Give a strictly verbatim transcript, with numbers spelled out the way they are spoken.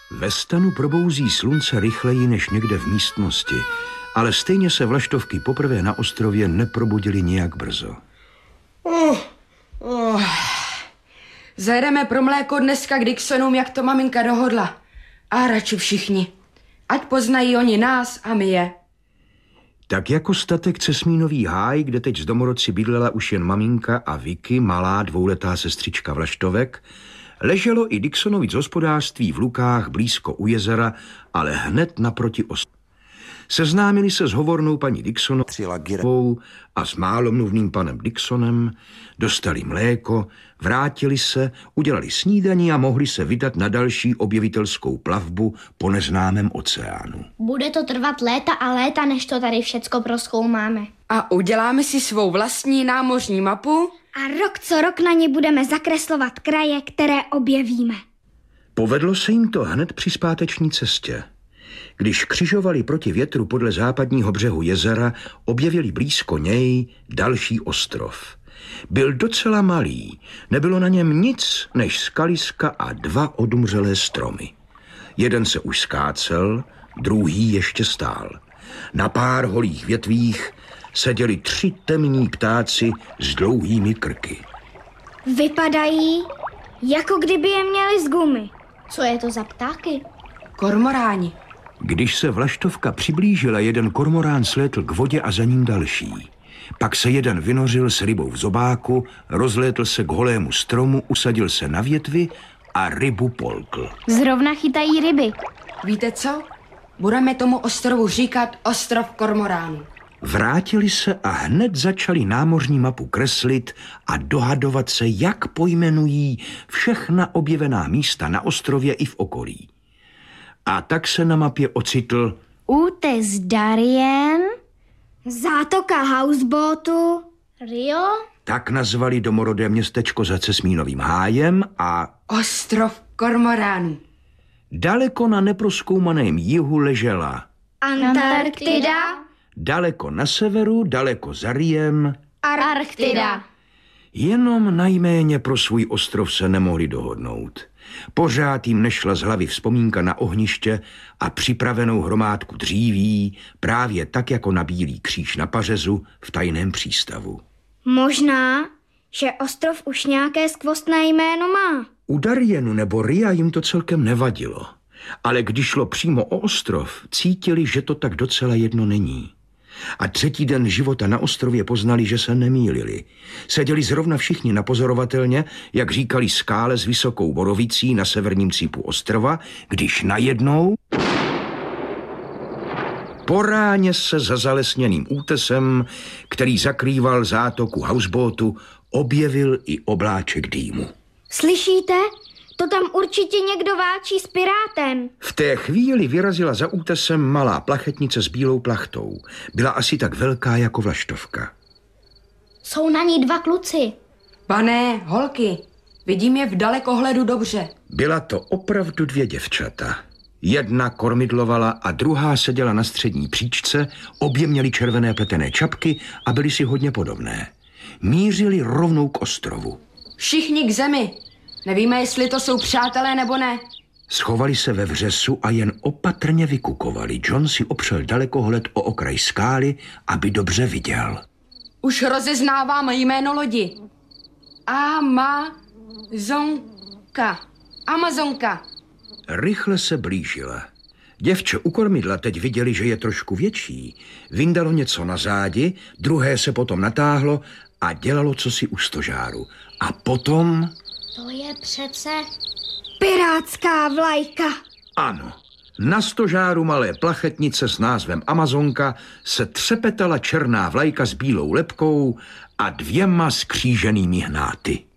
Ve stanu probouzí slunce rychleji než někde v místnosti, ale stejně se vlaštovky poprvé na ostrově neprobudily nijak brzo. Uh, uh. Zajedeme pro mléko dneska k Dixonům, jak to maminka dohodla. A radši všichni. Ať poznají oni nás a my je. Tak jako statek Cesmínový háj, kde teď z domorodci bydlela už jen maminka a Vicky, malá dvouletá sestřička Vlaštovek, leželo i Dixonovic hospodářství v Lukách blízko u jezera, ale hned naproti ostrova. Seznámili se s hovornou paní Dixonovou a s málomluvným panem Dixonem, dostali mléko, vrátili se, udělali snídani a mohli se vydat na další objevitelskou plavbu po neznámém oceánu. Bude to trvat léta a léta, než to tady všecko prozkoumáme. A uděláme si svou vlastní námořní mapu? A rok co rok na ní budeme zakreslovat kraje, které objevíme. Povedlo se jim to hned při zpáteční cestě. Když křižovali proti větru podle západního břehu jezera, objevili blízko něj další ostrov. Byl docela malý, nebylo na něm nic než skaliska a dva odumřelé stromy. Jeden se už skácel, druhý ještě stál. Na pár holých větvích seděli tři temní ptáci s dlouhými krky. Vypadají, jako kdyby je měli z gumy. Co je to za ptáky? Kormoráni. Když se Vlaštovka přiblížila, jeden kormorán slétl k vodě a za ním další. Pak se jeden vynořil s rybou v zobáku, rozlétl se k holému stromu, usadil se na větvi a rybu polkl. Zrovna chytají ryby. Víte co? Budeme tomu ostrovu říkat ostrov kormoránů. Vrátili se a hned začali námořní mapu kreslit a dohadovat se, jak pojmenují všechna objevená místa na ostrově i v okolí. A tak se na mapě ocitl Útes Darien, zátoka Houseboatu, Rio. Tak nazvali domorodé městečko za Cesmínovým hájem a ostrov kormoránů. Daleko na neprozkoumaném jihu ležela Antarktida, daleko na severu, daleko za Riem Arktida. Jenom najméně pro svůj ostrov se nemohli dohodnout. Pořád jim nešla z hlavy vzpomínka na ohniště a připravenou hromádku dříví, právě tak jako na Bílý kříž na pařezu v tajném přístavu. Možná, že ostrov už nějaké skvostné jméno má. U Darienu nebo Ria jim to celkem nevadilo, ale když šlo přímo o ostrov, cítili, že to tak docela jedno není. A třetí den života na ostrově poznali, že se nemýlili. Seděli zrovna všichni napozorovatelně, jak říkali skále s vysokou borovicí na severním cípu ostrova, když najednou po ráně se za zalesněným útesem, který zakrýval zátoku Houseboatu, objevil i obláček dýmu. Slyšíte? To tam určitě někdo váčí s pirátem. V té chvíli vyrazila za útesem malá plachetnice s bílou plachtou. Byla asi tak velká jako Vlaštovka. Jsou na ní dva kluci. Pane, holky, vidím je v dalekohledu dobře. Byla to opravdu dvě děvčata. Jedna kormidlovala a druhá seděla na střední příčce, obě měly červené pletené čapky a byly si hodně podobné. Mířili rovnou k ostrovu. Všichni k zemi. Nevíme, jestli to jsou přátelé nebo ne. Schovali se ve vřesu a jen opatrně vykukovali. John si opřel dalekohled o okraj skály, aby dobře viděl. Už rozeznávám jméno lodi. Amazonka. Amazonka. Rychle se blížila. Děvče u kormidla teď viděli, že je trošku větší. Vyndalo něco na zádi, druhé se potom natáhlo a dělalo cosi u stožáru. A potom... To je přece pirátská vlajka. Ano, na stožáru malé plachetnice s názvem Amazonka se třepetala černá vlajka s bílou lebkou a dvěma skříženými hnáty.